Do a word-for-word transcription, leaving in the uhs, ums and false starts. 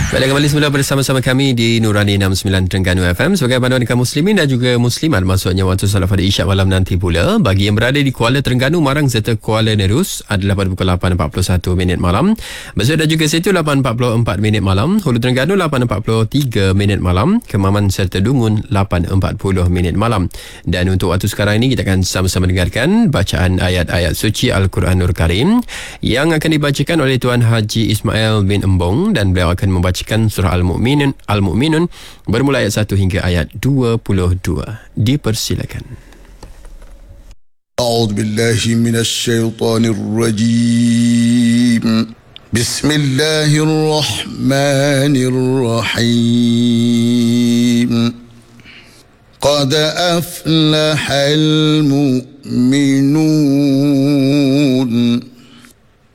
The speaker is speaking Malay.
Baiklah, kembali semula bersama-sama kami di Nurani enam puluh sembilan Terengganu F M sebagai panduan kaum muslimin dan juga muslimat, maksudnya waktu solat pada isyak malam nanti pula. Bagi yang berada di Kuala Terengganu, Marang serta Kuala Nerus adalah pada pukul lapan empat puluh satu minit malam. Besar dan juga Setu lapan empat puluh empat minit malam. Hulu Terengganu lapan empat puluh tiga minit malam. Kemaman serta Dungun lapan empat puluh minit malam. Dan untuk waktu sekarang ini kita akan sama-sama dengarkan bacaan ayat-ayat suci Al-Quranul Karim yang akan dibacakan oleh Tuan Haji Ismail bin Embong, dan beliau akan membaca surah Al-Mu'minun, Al-Mu'minun bermula ayat satu hingga ayat dua puluh dua. Dipersilakan. A'udzu billahi minasy syaithanir rajim. Bismillahirrahmanirrahim. Qad aflahal mu'minun